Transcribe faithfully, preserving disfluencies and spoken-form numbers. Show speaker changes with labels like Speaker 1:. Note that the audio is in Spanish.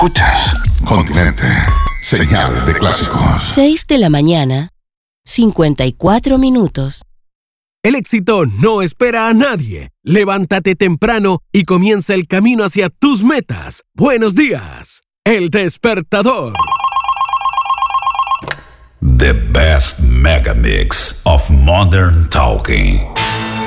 Speaker 1: Escuchas Continente, señal de clásicos.
Speaker 2: seis de la mañana, cincuenta y cuatro minutos.
Speaker 3: El éxito no espera a nadie. Levántate temprano y comienza el camino hacia tus metas. Buenos días, El Despertador.
Speaker 4: The best mega mix of modern talking.